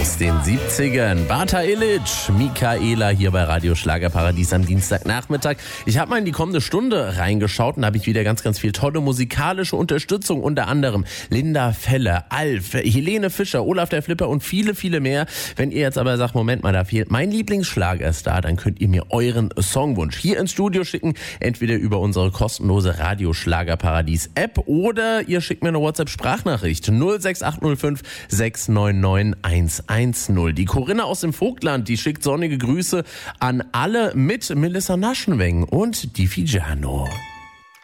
aus den 70ern. Bata Illich, Michaela hier bei Radio Schlagerparadies am Dienstagnachmittag. Ich habe mal in die kommende Stunde reingeschaut und da habe ich wieder ganz viel tolle musikalische Unterstützung. Unter anderem Linda Feller, Alf, Helene Fischer, Olaf der Flipper und viele mehr. Wenn ihr jetzt aber sagt, Moment mal, da fehlt mein Lieblingsschlagerstar, dann könnt ihr mir euren Songwunsch hier ins Studio schicken. Entweder über unsere kostenlose Radio Schlagerparadies App oder ihr schickt mir eine WhatsApp-Sprachnachricht 06805 699 110. Die Corinna aus dem Vogtland, die schickt sonnige Grüße an alle mit Melissa Naschenweng und die Figiano.